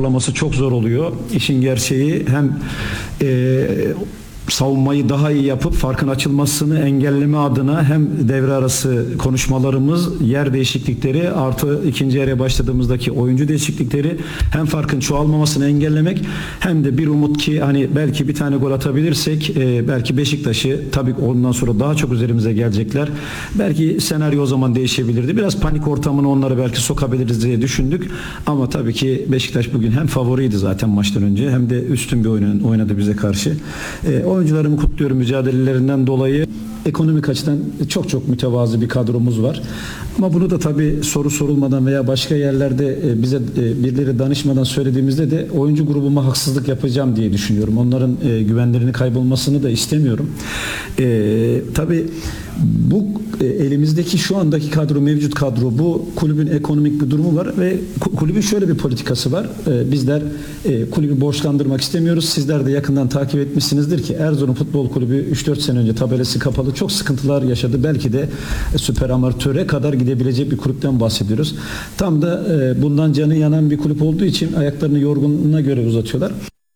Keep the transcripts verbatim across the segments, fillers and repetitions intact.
toparlaması çok zor oluyor. İşin gerçeği hem e, savunmayı daha iyi yapıp farkın açılmasını engelleme adına hem devre arası konuşmalarımız, yer değişiklikleri artı ikinci yarıya başladığımızdaki oyuncu değişiklikleri hem farkın çoğalmamasını engellemek hem de bir umut ki hani belki bir tane gol atabilirsek e, belki Beşiktaş'ı tabii ondan sonra daha çok üzerimize gelecekler. Belki senaryo o zaman değişebilirdi. Biraz panik ortamını onlara belki sokabiliriz diye düşündük. Ama tabii ki Beşiktaş bugün hem favoriydi zaten maçtan önce hem de üstün bir oyun oynadı bize karşı. E, Oyuncularımı kutluyorum mücadelelerinden dolayı. Ekonomik açıdan çok çok mütevazı bir kadromuz var. Ama bunu da tabii soru sorulmadan veya başka yerlerde bize birileri danışmadan söylediğimizde de oyuncu grubuma haksızlık yapacağım diye düşünüyorum. Onların güvenlerini kaybolmasını da istemiyorum. Ee, tabii bu elimizdeki şu andaki kadro, mevcut kadro, bu kulübün ekonomik bir durumu var ve kulübün şöyle bir politikası var. Ee, bizler e, kulübü borçlandırmak istemiyoruz. Sizler de yakından takip etmişsinizdir ki Erzurum Futbol Kulübü üç dört sene önce tabelası kapalı çok sıkıntılar yaşadı. Belki de süper amatöre kadar gidebilecek bir kulüpten bahsediyoruz. Tam da e, bundan canı yanan bir kulüp olduğu için ayaklarını yorgunluğuna göre uzatıyorlar.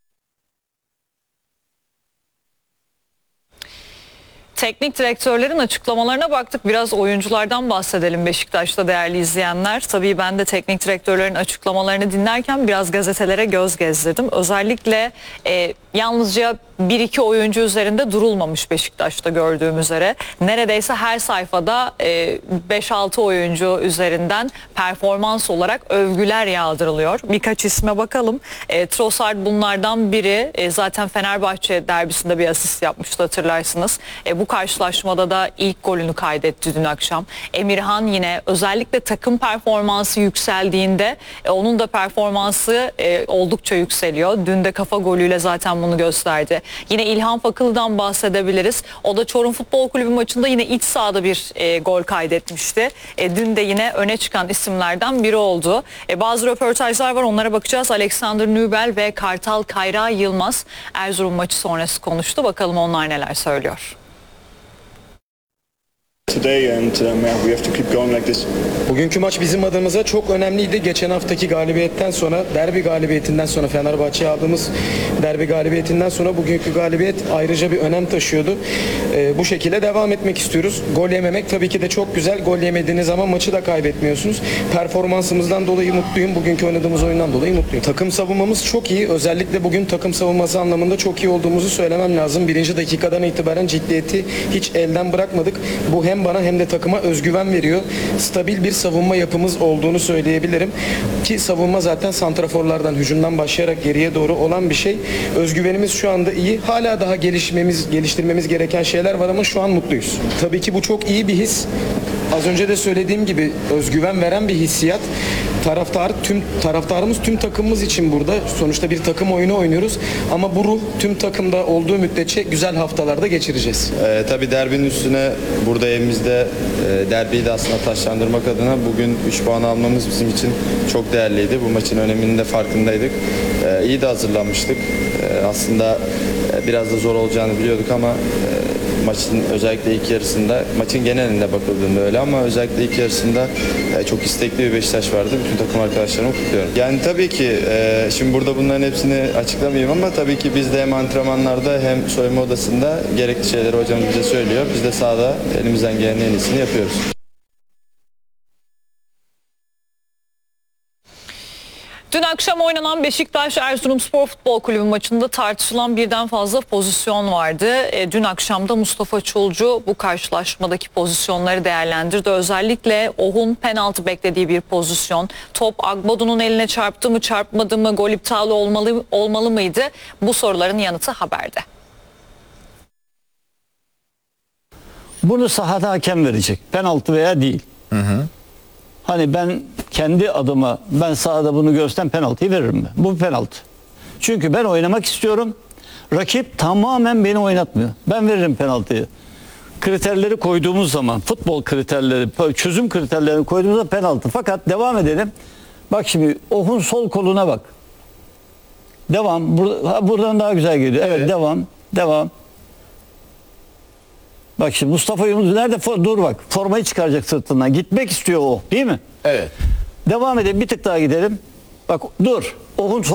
Teknik direktörlerin açıklamalarına baktık. Biraz oyunculardan bahsedelim Beşiktaş'ta değerli izleyenler. Tabii ben de teknik direktörlerin açıklamalarını dinlerken biraz gazetelere göz gezdirdim. Özellikle e, yalnızca bir iki oyuncu üzerinde durulmamış Beşiktaş'ta gördüğüm üzere. Neredeyse her sayfada e, beş altı oyuncu üzerinden performans olarak övgüler yağdırılıyor. Birkaç isme bakalım. E, Trossard bunlardan biri. E, zaten Fenerbahçe derbisinde bir asist yapmıştı hatırlarsınız. E, bu karşılaşmada da ilk golünü kaydetti dün akşam. Emirhan yine özellikle takım performansı yükseldiğinde e, onun da performansı e, oldukça yükseliyor. Dün de kafa golüyle zaten bunu gösterdi. Yine İlhan Fakılı'dan bahsedebiliriz. O da Çorum Futbol Kulübü maçında yine iç sahada bir e, gol kaydetmişti. E, dün de yine öne çıkan isimlerden biri oldu. E, bazı röportajlar var, onlara bakacağız. Alexander Nübel ve Kartal Kayra Yılmaz Erzurum maçı sonrası konuştu. Bakalım onlar neler söylüyor. Bugünkü maç bizim adımıza çok önemliydi. Geçen haftaki galibiyetten sonra, derbi galibiyetinden sonra, Fenerbahçe'ye aldığımız derbi galibiyetinden sonra bugünkü galibiyet ayrıca bir önem taşıyordu. Ee, bu şekilde devam etmek istiyoruz. Gol yememek tabii ki de çok güzel. Gol yemediğiniz zaman maçı da kaybetmiyorsunuz. Performansımızdan dolayı mutluyum. Bugünkü oynadığımız oyundan dolayı mutluyum. Takım savunmamız çok iyi. Özellikle bugün takım savunması anlamında çok iyi olduğumuzu söylemem lazım. Birinci dakikadan itibaren ciddiyeti hiç elden bırakmadık. Bu hem bana hem de takıma özgüven veriyor. Stabil bir savunma yapımız olduğunu söyleyebilirim. Ki savunma zaten santraforlardan, hücumdan başlayarak geriye doğru olan bir şey. Özgüvenimiz şu anda iyi. Hala daha gelişmemiz, geliştirmemiz gereken şeyler var ama şu an mutluyuz. Tabii ki bu çok iyi bir his. Az önce de söylediğim gibi özgüven veren bir hissiyat. Taraftar, tüm taraftarımız, tüm takımımız için burada. Sonuçta bir takım oyunu oynuyoruz. Ama bu ruh tüm takımda olduğu müddetçe güzel haftalarda geçireceğiz. Ee, tabii derbinin üstüne burada evimizde e, derbiyi de aslında taşlandırmak adına bugün üç puan almamız bizim için çok değerliydi. Bu maçın öneminin de farkındaydık. Ee, iyi de hazırlanmıştık. Ee, aslında e, biraz da zor olacağını biliyorduk ama e, maçın özellikle ilk yarısında, maçın genelinde bakıldığında öyle ama özellikle ilk yarısında çok istekli bir Beşiktaş vardı. Bütün takım arkadaşlarımı kutluyorum. Yani tabii ki şimdi burada bunların hepsini açıklamayayım ama tabii ki biz de hem antrenmanlarda hem soyunma odasında gerekli şeyleri hocamız bize söylüyor. Biz de sahada elimizden gelen en iyisini yapıyoruz. Dün akşam oynanan Beşiktaş Erzurumspor Futbol Kulübü maçında tartışılan birden fazla pozisyon vardı. E, dün akşam da Mustafa Çulcu bu karşılaşmadaki pozisyonları değerlendirdi. Özellikle Ohun penaltı beklediği bir pozisyon. Top Agbadu'nun eline çarptı mı, çarpmadı mı, gol iptal olmalı, olmalı mıydı? Bu soruların yanıtı haberde. Bunu sahada hakem verecek. Penaltı veya değil. Hı hı. Hani ben kendi adıma ben sahada bunu görsem penaltıyı veririm ben. Bu penaltı. Çünkü ben oynamak istiyorum. Rakip tamamen beni oynatmıyor. Ben veririm penaltıyı. Kriterleri koyduğumuz zaman, futbol kriterleri, çözüm kriterlerini koyduğumuzda penaltı. Fakat devam edelim. Bak şimdi Ohun sol koluna bak. Devam. Bur buradan daha güzel geliyor. Evet, evet, devam. Devam. Bak şimdi Mustafa Yunus nerede? Dur bak. Formayı çıkaracak sırtından. Gitmek istiyor o. Değil mi? Evet. Devam edelim. Bir tık daha gidelim. Bak dur. Ohun